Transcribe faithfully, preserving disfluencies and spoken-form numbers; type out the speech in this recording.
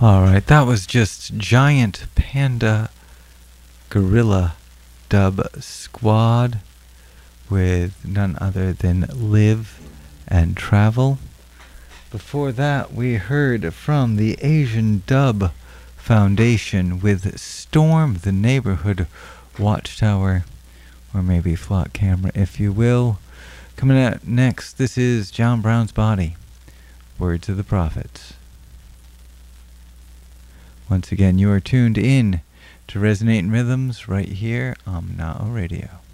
Alright, that was just Giant Panda Gorilla Dub Squad with none other than Live and Travel. Before that, we heard from the Asian Dub Foundation with Storm the Neighborhood Watchtower, or maybe Flock Camera, if you will. Coming out next, this is John Brown's Body, Words of the Prophets. Once again, you are tuned in to Resonating Rhythms right here on Na'o Radio.